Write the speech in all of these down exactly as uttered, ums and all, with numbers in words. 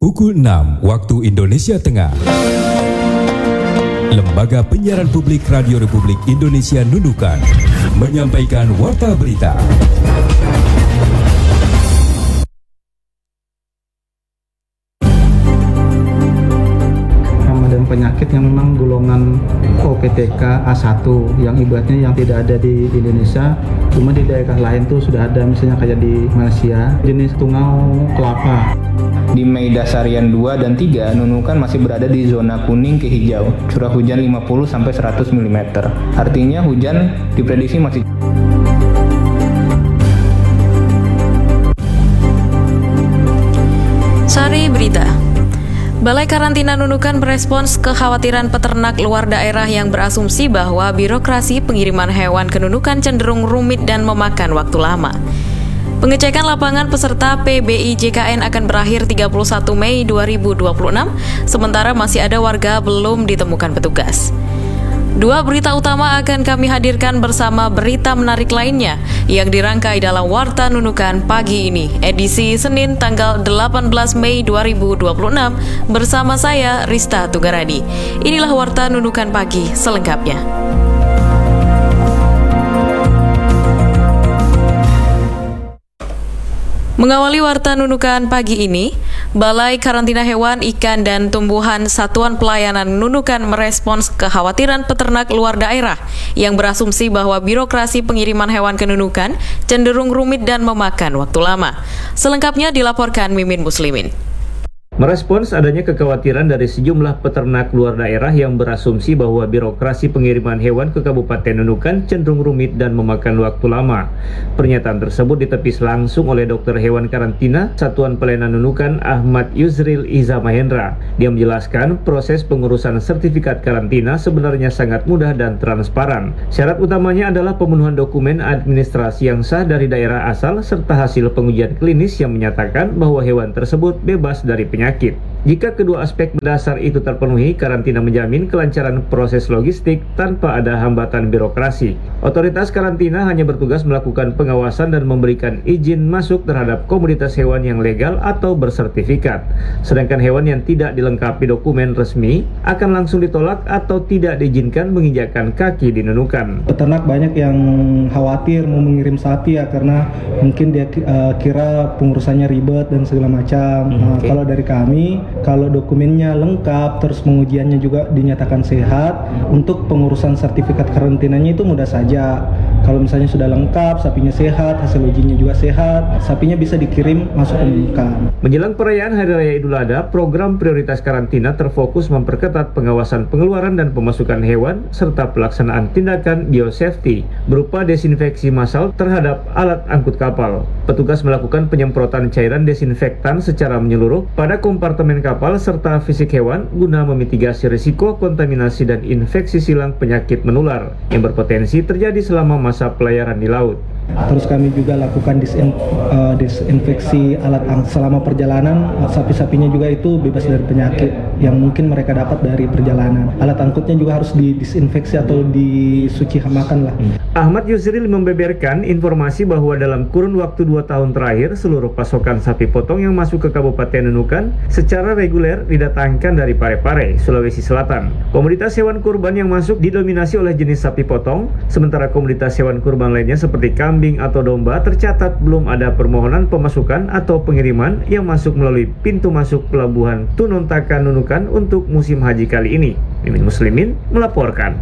Pukul enam waktu Indonesia Tengah. Lembaga Penyiaran Publik Radio Republik Indonesia Nunukan menyampaikan warta berita. Dan penyakit yang memang golongan O P T K A satu yang ibaratnya yang tidak ada di Indonesia, cuma di daerah lain tuh sudah ada, misalnya kayak di Malaysia, jenis tungau kelapa. Di Mei Dasarian dua dan tiga, Nunukan masih berada di zona kuning ke hijau, curah hujan lima puluh sampai seratus milimeter. Artinya hujan diprediksi masih Sari Berita. Balai Karantina Nunukan merespons kekhawatiran peternak luar daerah yang berasumsi bahwa birokrasi pengiriman hewan ke Nunukan cenderung rumit dan memakan waktu lama. Pengecekan lapangan peserta P B I J K N akan berakhir tiga puluh satu Mei dua ribu dua puluh enam, sementara masih ada warga belum ditemukan petugas. Dua berita utama akan kami hadirkan bersama berita menarik lainnya yang dirangkai dalam Warta Nunukan pagi ini, edisi Senin tanggal delapan belas Mei dua ribu dua puluh enam, bersama saya Rista Tugaradi. Inilah Warta Nunukan pagi selengkapnya. Mengawali Warta Nunukan pagi ini, Balai Karantina Hewan, Ikan, dan Tumbuhan Satuan Pelayanan Nunukan merespons kekhawatiran peternak luar daerah yang berasumsi bahwa birokrasi pengiriman hewan ke Nunukan cenderung rumit dan memakan waktu lama. Selengkapnya dilaporkan Mimin Muslimin. Merespons adanya kekhawatiran dari sejumlah peternak luar daerah yang berasumsi bahwa birokrasi pengiriman hewan ke Kabupaten Nunukan cenderung rumit dan memakan waktu lama. Pernyataan tersebut ditepis langsung oleh dokter hewan karantina Satuan Pelayanan Nunukan Ahmad Yusril Iza Mahendra. Dia menjelaskan proses pengurusan sertifikat karantina sebenarnya sangat mudah dan transparan. Syarat utamanya adalah pemenuhan dokumen administrasi yang sah dari daerah asal serta hasil pengujian klinis yang menyatakan bahwa hewan tersebut bebas dari penyakit. Jika kedua aspek mendasar itu terpenuhi, karantina menjamin kelancaran proses logistik tanpa ada hambatan birokrasi. Otoritas karantina hanya bertugas melakukan pengawasan dan memberikan izin masuk terhadap komoditas hewan yang legal atau bersertifikat. Sedangkan hewan yang tidak dilengkapi dokumen resmi akan langsung ditolak atau tidak diizinkan menginjakkan kaki di Nunukan. Peternak banyak yang khawatir mau mengirim sapi ya, karena mungkin dia uh, kira pengurusannya ribet dan segala macam. Hmm, nah, okay. Kalau dari kami, kalau dokumennya lengkap, terus pengujiannya juga dinyatakan sehat, untuk pengurusan sertifikat karantinanya itu mudah saja. Kalau misalnya sudah lengkap, sapinya sehat, hasil ujinya juga sehat, sapinya bisa dikirim masuk ke Nunukan. Menjelang perayaan Hari Raya Idul Adha, program prioritas karantina terfokus memperketat pengawasan pengeluaran dan pemasukan hewan, serta pelaksanaan tindakan biosafety, berupa desinfeksi massal terhadap alat angkut kapal. Petugas melakukan penyemprotan cairan desinfektan secara menyeluruh pada kompartemen kapal serta fisik hewan guna memitigasi risiko kontaminasi dan infeksi silang penyakit menular yang berpotensi terjadi selama masa pelayaran di laut. Terus kami juga lakukan disin, uh, disinfeksi alat ang selama perjalanan. Sapi-sapinya juga itu bebas dari penyakit yang mungkin mereka dapat dari perjalanan. Alat angkutnya juga harus didisinfeksi atau disuci hamakan lah. Ahmad Yusril membeberkan informasi bahwa dalam kurun waktu dua tahun terakhir, seluruh pasokan sapi potong yang masuk ke Kabupaten Nunukan secara reguler didatangkan dari Parepare, Sulawesi Selatan. Komoditas hewan kurban yang masuk didominasi oleh jenis sapi potong, sementara komoditas hewan kurban lainnya seperti kambing atau domba tercatat belum ada permohonan pemasukan atau pengiriman yang masuk melalui pintu masuk pelabuhan Tunontakan Nunukan untuk musim haji kali ini. Mimin Muslimin melaporkan.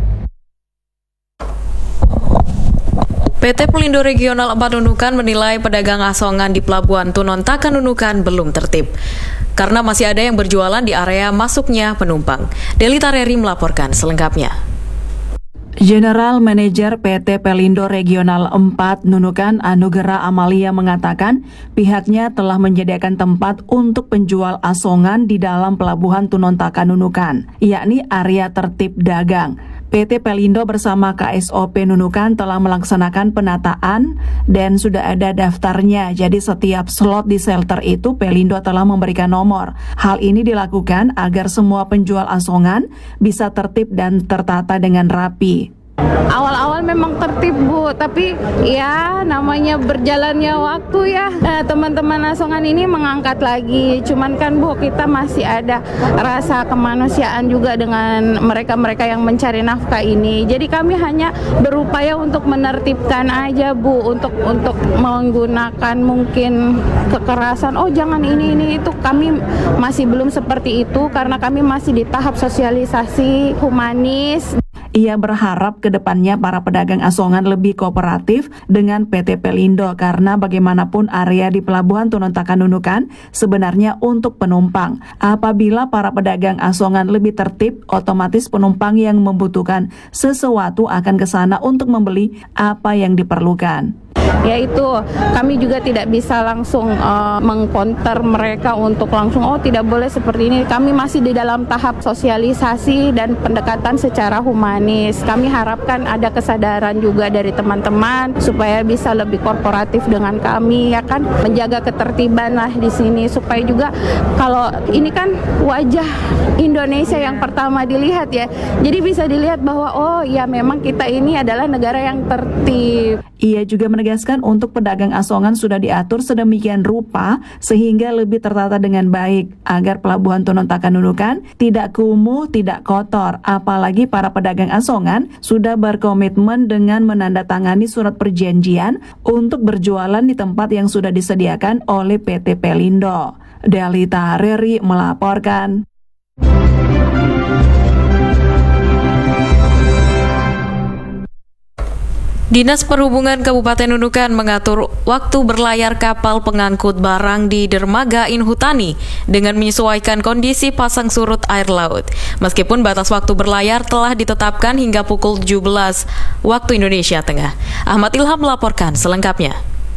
P T Pelindo Regional empat Nunukan menilai pedagang asongan di Pelabuhan Tunontakan Nunukan belum tertib karena masih ada yang berjualan di area masuknya penumpang. Deli Tareri melaporkan selengkapnya. General Manager P T Pelindo Regional empat Nunukan Anugera Amalia mengatakan pihaknya telah menyediakan tempat untuk penjual asongan di dalam Pelabuhan Tunontakan Nunukan, yakni area tertib dagang. P T Pelindo bersama K S O P Nunukan telah melaksanakan penataan dan sudah ada daftarnya. Jadi setiap slot di shelter itu Pelindo telah memberikan nomor. Hal ini dilakukan agar semua penjual asongan bisa tertib dan tertata dengan rapi. Awal-awal memang tertib Bu, tapi ya namanya berjalannya waktu ya. Nah, teman-teman Asongan ini mengangkat lagi, cuman kan Bu kita masih ada rasa kemanusiaan juga dengan mereka-mereka yang mencari nafkah ini. Jadi kami hanya berupaya untuk menertibkan aja Bu, untuk untuk menggunakan mungkin kekerasan. Oh jangan ini ini itu, kami masih belum seperti itu karena kami masih di tahap sosialisasi humanis. Ia berharap ke depannya para pedagang asongan lebih kooperatif dengan P T Pelindo karena bagaimanapun area di Pelabuhan Tununtakan Nunukan sebenarnya untuk penumpang. Apabila para pedagang asongan lebih tertib, otomatis penumpang yang membutuhkan sesuatu akan ke sana untuk membeli apa yang diperlukan. Yaitu kami juga tidak bisa langsung uh, mengkonter mereka untuk langsung oh tidak boleh seperti ini. Kami masih di dalam tahap sosialisasi dan pendekatan secara humanis. Kami harapkan ada kesadaran juga dari teman-teman supaya bisa lebih korporatif dengan kami, ya kan, menjaga ketertiban lah di sini supaya juga kalau ini kan wajah Indonesia yang pertama dilihat ya. Jadi bisa dilihat bahwa oh ya memang kita ini adalah negara yang tertib. Ia juga menegaskan untuk pedagang asongan sudah diatur sedemikian rupa sehingga lebih tertata dengan baik agar Pelabuhan Tununtakan Nunukan tidak kumuh, tidak kotor. Apalagi para pedagang asongan sudah berkomitmen dengan menandatangani surat perjanjian untuk berjualan di tempat yang sudah disediakan oleh P T Pelindo. Delita Reri melaporkan. Dinas Perhubungan Kabupaten Nunukan mengatur waktu berlayar kapal pengangkut barang di dermaga Inhutani dengan menyesuaikan kondisi pasang surut air laut. Meskipun batas waktu berlayar telah ditetapkan hingga pukul tujuh belas waktu Indonesia Tengah. Ahmad Ilham melaporkan selengkapnya.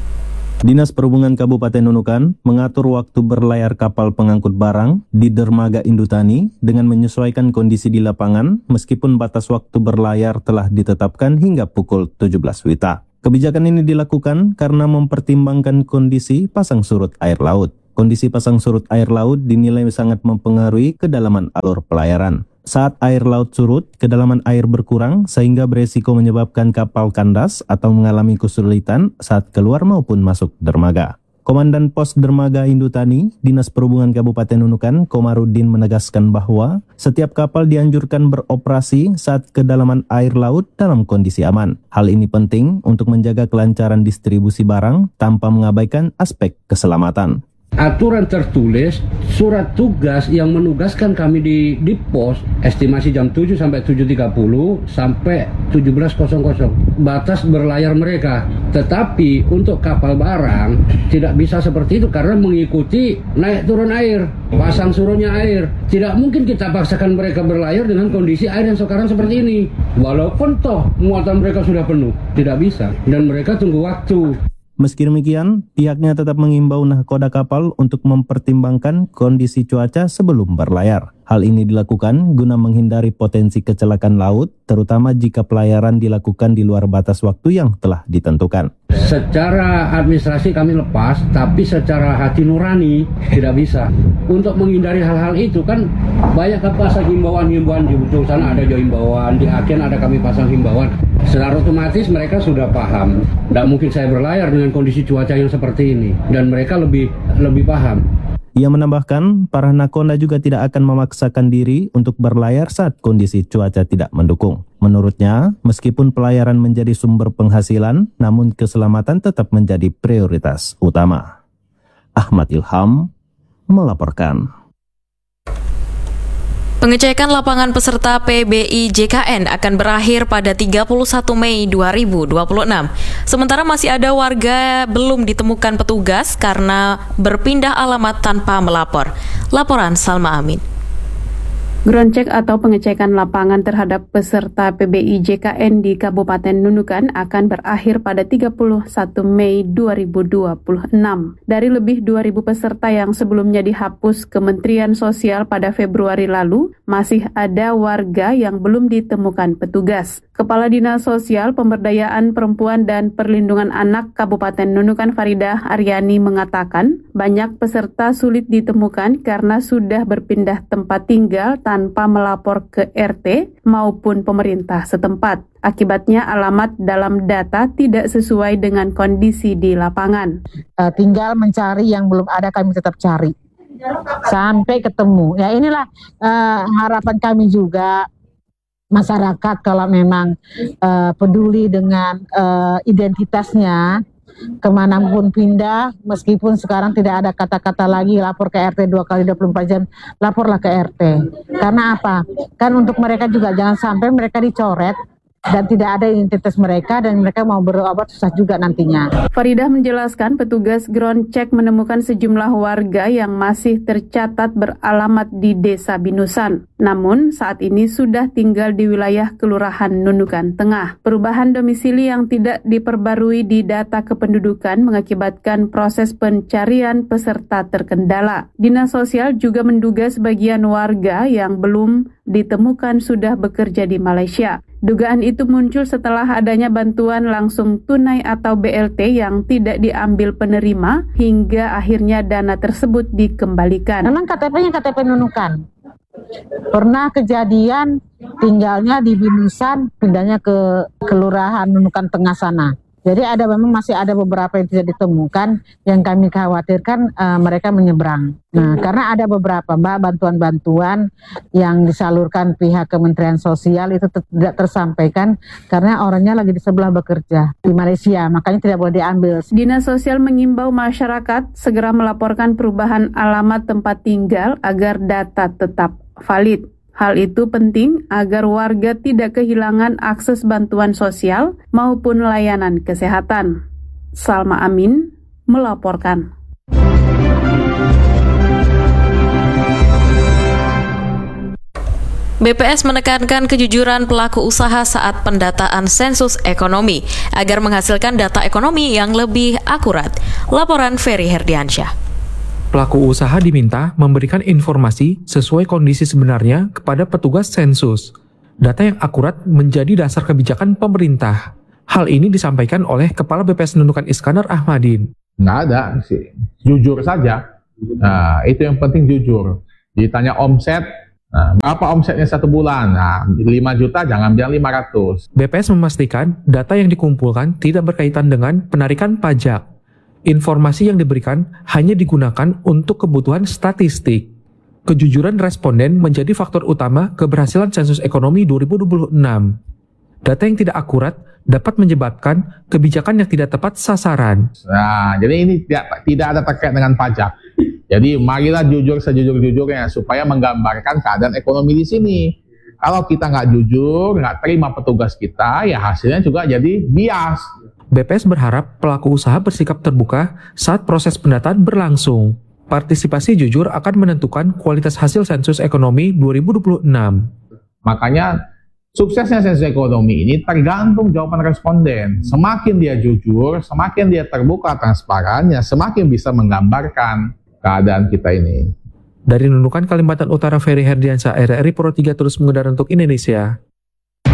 Dinas Perhubungan Kabupaten Nunukan mengatur waktu berlayar kapal pengangkut barang di dermaga Indutani dengan menyesuaikan kondisi di lapangan meskipun batas waktu berlayar telah ditetapkan hingga pukul tujuh belas wita. Kebijakan ini dilakukan karena mempertimbangkan kondisi pasang surut air laut. Kondisi pasang surut air laut dinilai sangat mempengaruhi kedalaman alur pelayaran. Saat air laut surut, kedalaman air berkurang sehingga beresiko menyebabkan kapal kandas atau mengalami kesulitan saat keluar maupun masuk dermaga. Komandan Pos Dermaga Indutani, Dinas Perhubungan Kabupaten Nunukan, Komarudin menegaskan bahwa setiap kapal dianjurkan beroperasi saat kedalaman air laut dalam kondisi aman. Hal ini penting untuk menjaga kelancaran distribusi barang tanpa mengabaikan aspek keselamatan. Aturan tertulis, surat tugas yang menugaskan kami di, di pos, estimasi jam tujuh sampai tujuh tiga puluh sampai tujuh belas batas berlayar mereka. Tetapi untuk kapal barang tidak bisa seperti itu karena mengikuti naik turun air, pasang surutnya air. Tidak mungkin kita paksakan mereka berlayar dengan kondisi air yang sekarang seperti ini. Walaupun toh muatan mereka sudah penuh, tidak bisa, dan mereka tunggu waktu. Meski demikian, pihaknya tetap mengimbau nahkoda kapal untuk mempertimbangkan kondisi cuaca sebelum berlayar. Hal ini dilakukan guna menghindari potensi kecelakaan laut, terutama jika pelayaran dilakukan di luar batas waktu yang telah ditentukan. Secara administrasi kami lepas, tapi secara hati nurani tidak bisa. Untuk menghindari hal-hal itu kan banyak kami pasang himbauan-himbauan di ujung sana ada himbauan, di akhir ada kami pasang himbauan. Secara otomatis mereka sudah paham. Tidak mungkin saya berlayar dengan kondisi cuaca yang seperti ini, dan mereka lebih lebih paham. Ia menambahkan, para nakoda juga tidak akan memaksakan diri untuk berlayar saat kondisi cuaca tidak mendukung. Menurutnya, meskipun pelayaran menjadi sumber penghasilan, namun keselamatan tetap menjadi prioritas utama. Ahmad Ilham melaporkan. Pengecekan lapangan peserta P B I J K N akan berakhir pada tiga puluh satu Mei dua ribu dua puluh enam. Sementara masih ada warga belum ditemukan petugas karena berpindah alamat tanpa melapor. Laporan Salma Amin. Ground check atau pengecekan lapangan terhadap peserta P B I J K N di Kabupaten Nunukan akan berakhir pada tiga puluh satu Mei dua ribu dua puluh enam. Dari lebih dua ribu peserta yang sebelumnya dihapus Kementerian Sosial pada Februari lalu, masih ada warga yang belum ditemukan petugas. Kepala Dinas Sosial Pemberdayaan Perempuan dan Perlindungan Anak Kabupaten Nunukan Faridah Aryani mengatakan, banyak peserta sulit ditemukan karena sudah berpindah tempat tinggal tanpa melapor ke R T maupun pemerintah setempat. Akibatnya alamat dalam data tidak sesuai dengan kondisi di lapangan. Uh, tinggal mencari yang belum ada, kami tetap cari sampai ketemu. Ya inilah uh, harapan kami juga, masyarakat kalau memang uh, peduli dengan uh, identitasnya, kemanapun pindah, meskipun sekarang tidak ada kata-kata lagi lapor ke R T dua kali dua puluh empat jam, laporlah ke R T. Karena apa? Kan untuk mereka juga jangan sampai mereka dicoret dan tidak ada identitas mereka dan mereka mau berobat susah juga nantinya. Faridah menjelaskan petugas ground check menemukan sejumlah warga yang masih tercatat beralamat di Desa Binusan. Namun saat ini sudah tinggal di wilayah Kelurahan Nunukan Tengah. Perubahan domisili yang tidak diperbarui di data kependudukan mengakibatkan proses pencarian peserta terkendala. Dinas Sosial juga menduga sebagian warga yang belum ditemukan sudah bekerja di Malaysia. Dugaan itu muncul setelah adanya bantuan langsung tunai atau B L T yang tidak diambil penerima hingga akhirnya dana tersebut dikembalikan. Memang K T P-nya K T P Nunukan. Pernah kejadian tinggalnya di Binusan, pindahnya ke Kelurahan Nunukan Tengah sana. Jadi ada memang masih ada beberapa yang tidak ditemukan, yang kami khawatirkan uh, mereka menyeberang. Nah, karena ada beberapa Mbak bantuan-bantuan yang disalurkan pihak Kementerian Sosial itu tidak tersampaikan karena orangnya lagi di sebelah bekerja di Malaysia, makanya tidak boleh diambil. Dinas Sosial mengimbau masyarakat segera melaporkan perubahan alamat tempat tinggal agar data tetap valid. Hal itu penting agar warga tidak kehilangan akses bantuan sosial maupun layanan kesehatan. Salma Amin melaporkan. B P S menekankan kejujuran pelaku usaha saat pendataan sensus ekonomi agar menghasilkan data ekonomi yang lebih akurat. Laporan Ferry Herdiansyah. Pelaku usaha diminta memberikan informasi sesuai kondisi sebenarnya kepada petugas sensus. Data yang akurat menjadi dasar kebijakan pemerintah. Hal ini disampaikan oleh Kepala B P S Nunukan Iskandar Ahmadin. Nggak ada sih, jujur saja. Nah, itu yang penting jujur. Ditanya omset, nah, berapa omsetnya satu bulan? Nah, lima juta, jangan bilang lima ratus. B P S memastikan data yang dikumpulkan tidak berkaitan dengan penarikan pajak. Informasi yang diberikan hanya digunakan untuk kebutuhan statistik. Kejujuran responden menjadi faktor utama keberhasilan sensus ekonomi dua ribu dua puluh enam. Data yang tidak akurat dapat menyebabkan kebijakan yang tidak tepat sasaran. Nah, jadi ini tidak, tidak ada terkait dengan pajak. Jadi marilah jujur sejujur-jujurnya supaya menggambarkan keadaan ekonomi di sini. Kalau kita nggak jujur, nggak terima petugas kita, ya hasilnya juga jadi bias. B P S berharap pelaku usaha bersikap terbuka saat proses pendataan berlangsung. Partisipasi jujur akan menentukan kualitas hasil sensus ekonomi dua ribu dua puluh enam. Makanya suksesnya sensus ekonomi ini tergantung jawaban responden. Semakin dia jujur, semakin dia terbuka transparannya, semakin bisa menggambarkan keadaan kita ini. Dari Nunukan, Kalimantan Utara, Ferry Herdiansyah, R R I Pro tiga terus mengudara untuk Indonesia.